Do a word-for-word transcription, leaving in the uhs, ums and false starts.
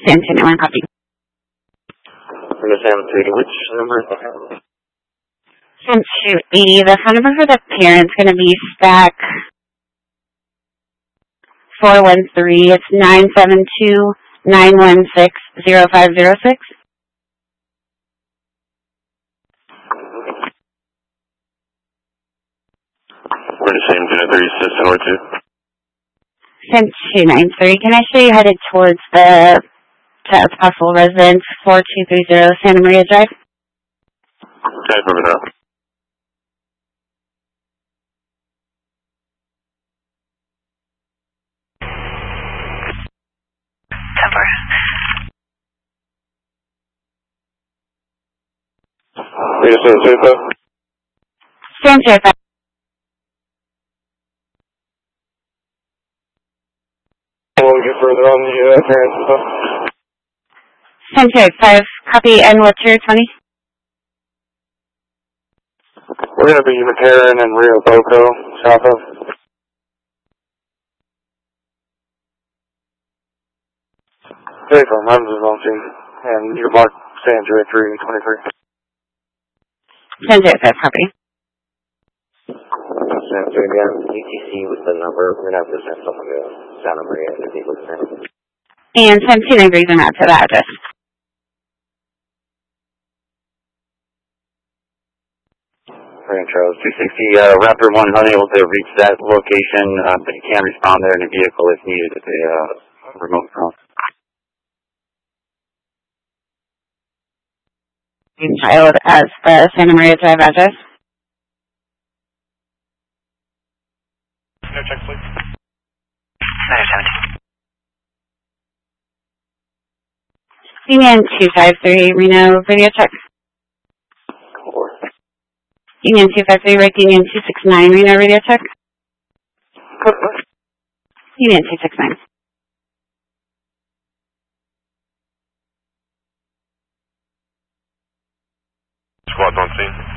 Sam two nine one, copy. From Sam two, which number is that? Sam two eighty, the phone number for the parent's going to be stack four one three. It's nine seven two, nine one six, zero five zero six. We're the same two nine three, system or two. Sam two nine three, can I show you headed towards the Chattanooga Possible Residence, four two three zero Santa Maria Drive? Okay, over there. Are you still safe though? Sam two five. We'll get further on the uh, parents and stuff. Sam two five, copy, and what's your twenty? We're going to be McCarran and Rio Boco, south of. Very fun, runs is on scene. And you can mark San Joe three twenty-three. Sam two five, copy. San Joe again, U T C with the number. We're going to have to send someone to Santa Maria to be looking at it. And Sam two nine three is not to that address. Frank Charles, two sixty, uh, Raptor one unable to reach that location, uh, but you can respond there in a vehicle if needed at the uh, remote phone. Child as the Santa Maria Drive address. No check, please. Union two five three, Reno, video check. Four. Union two five three, Red Union two six nine, Reno, radio check. Union two six nine. Squad's on scene.